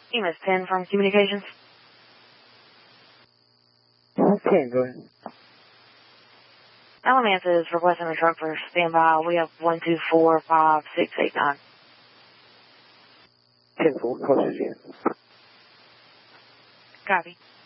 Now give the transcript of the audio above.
Miss 10 from Communications. 10, go ahead. Alamance is requesting a truck for standby. We have 1245689. 10-4, closest in. Copy.